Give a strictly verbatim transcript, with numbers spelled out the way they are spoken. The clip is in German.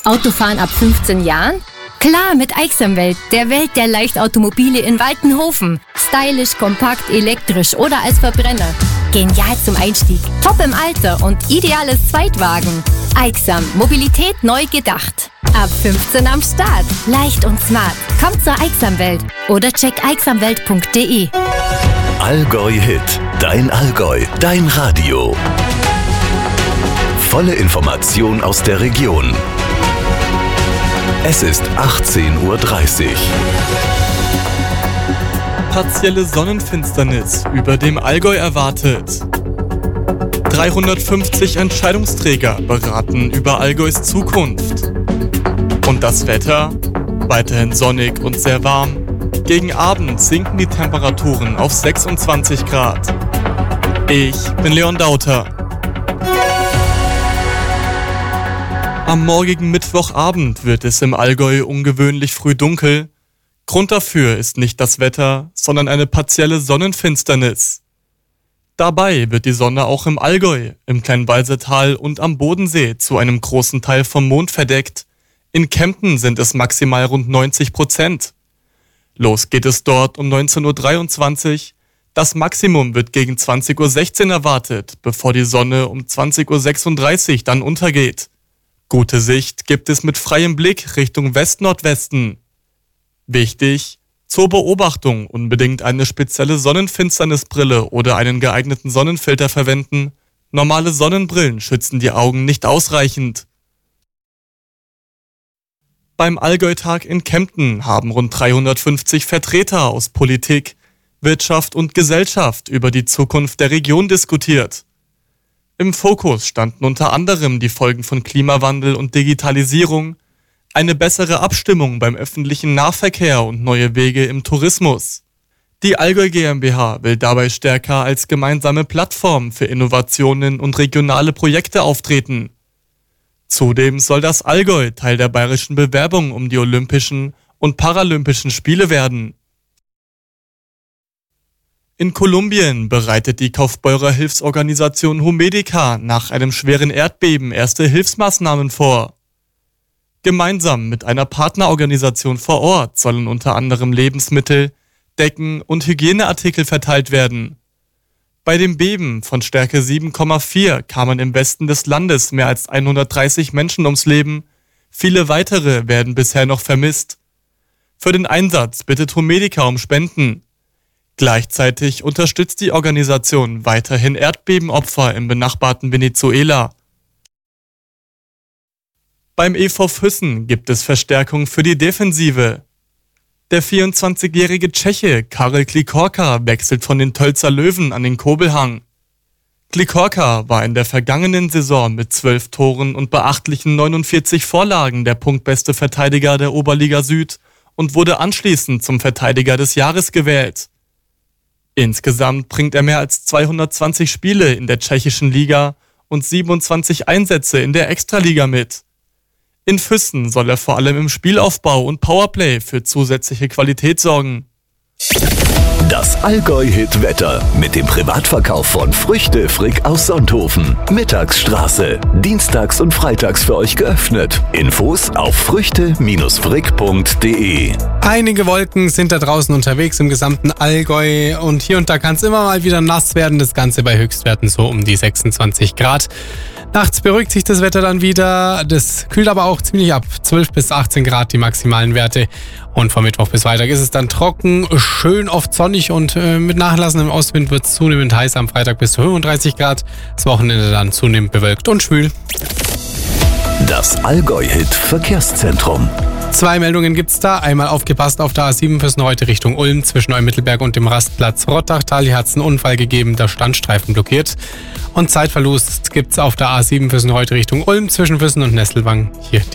Autofahren ab fünfzehn Jahren? Klar, mit Aixamwelt, der Welt der Leichtautomobile in Waltenhofen. Stylisch, kompakt, elektrisch oder als Verbrenner. Genial zum Einstieg, top im Alter und ideales Zweitwagen. Aixam, Mobilität neu gedacht. Ab fünfzehn am Start. Leicht und smart. Kommt zur Aixamwelt oder check aixamwelt punkt de. Allgäu Hit. Dein Allgäu. Dein Radio. Volle Information aus der Region. Es ist achtzehn Uhr dreißig. Partielle Sonnenfinsternis über dem Allgäu erwartet. dreihundertfünfzig Entscheidungsträger beraten über Allgäus Zukunft. Und das Wetter? Weiterhin sonnig und sehr warm. Gegen Abend sinken die Temperaturen auf sechsundzwanzig Grad. Ich bin Leon Dauter. Am morgigen Mittwochabend wird es im Allgäu ungewöhnlich früh dunkel. Grund dafür ist nicht das Wetter, sondern eine partielle Sonnenfinsternis. Dabei wird die Sonne auch im Allgäu, im Kleinwalsertal und am Bodensee zu einem großen Teil vom Mond verdeckt. In Kempten sind es maximal rund neunzig Prozent. Los geht es dort um neunzehn Uhr dreiundzwanzig. Das Maximum wird gegen zwanzig Uhr sechzehn erwartet, bevor die Sonne um zwanzig Uhr sechsunddreißig dann untergeht. Gute Sicht gibt es mit freiem Blick Richtung West-Nordwesten. Wichtig, zur Beobachtung unbedingt eine spezielle Sonnenfinsternisbrille oder einen geeigneten Sonnenfilter verwenden. Normale Sonnenbrillen schützen die Augen nicht ausreichend. Beim Allgäu-Tag in Kempten haben rund dreihundertfünfzig Vertreter aus Politik, Wirtschaft und Gesellschaft über die Zukunft der Region diskutiert. Im Fokus standen unter anderem die Folgen von Klimawandel und Digitalisierung, eine bessere Abstimmung beim öffentlichen Nahverkehr und neue Wege im Tourismus. Die Allgäu GmbH will dabei stärker als gemeinsame Plattform für Innovationen und regionale Projekte auftreten. Zudem soll das Allgäu Teil der bayerischen Bewerbung um die Olympischen und Paralympischen Spiele werden. In Kolumbien bereitet die Kaufbeurer Hilfsorganisation Humedica nach einem schweren Erdbeben erste Hilfsmaßnahmen vor. Gemeinsam mit einer Partnerorganisation vor Ort sollen unter anderem Lebensmittel, Decken und Hygieneartikel verteilt werden. Bei dem Beben von Stärke sieben Komma vier kamen im Westen des Landes mehr als hundertdreißig Menschen ums Leben. Viele weitere werden bisher noch vermisst. Für den Einsatz bittet Humedica um Spenden. Gleichzeitig unterstützt die Organisation weiterhin Erdbebenopfer im benachbarten Venezuela. Beim E V Füssen gibt es Verstärkung für die Defensive. Der vierundzwanzigjährige Tscheche Karel Klikorka wechselt von den Tölzer Löwen an den Kobelhang. Klikorka war in der vergangenen Saison mit zwölf Toren und beachtlichen neunundvierzig Vorlagen der punktbeste Verteidiger der Oberliga Süd und wurde anschließend zum Verteidiger des Jahres gewählt. Insgesamt bringt er mehr als zweihundertzwanzig Spiele in der tschechischen Liga und siebenundzwanzig Einsätze in der Extraliga mit. In Füssen soll er vor allem im Spielaufbau und Powerplay für zusätzliche Qualität sorgen. Das Allgäu-Hit-Wetter mit dem Privatverkauf von Früchte Frick aus Sonthofen. Mittagsstraße. Dienstags und freitags für euch geöffnet. Infos auf früchte frick punkt de. Einige Wolken sind da draußen unterwegs im gesamten Allgäu und hier und da kann es immer mal wieder nass werden. Das Ganze bei Höchstwerten so um die sechsundzwanzig Grad. Nachts beruhigt sich das Wetter dann wieder. Das kühlt aber auch ziemlich ab. zwölf bis achtzehn Grad die maximalen Werte. Und vom Mittwoch bis Freitag ist es dann trocken, schön oft sonnig und äh, mit nachlassendem Ostwind wird es zunehmend heiß am Freitag bis zu fünfunddreißig Grad. Das Wochenende dann zunehmend bewölkt und schwül. Das Allgäu-Hit Verkehrszentrum. Zwei Meldungen gibt's da. Einmal aufgepasst auf der A sieben Füssen heute Richtung Ulm. Zwischen Neumittelberg und dem Rastplatz Rottachtal. Hier hat's einen Unfall gegeben, der Standstreifen blockiert. Und Zeitverlust gibt's auf der A sieben Füssen heute Richtung Ulm zwischen Füssen und Nesselwang. Hier die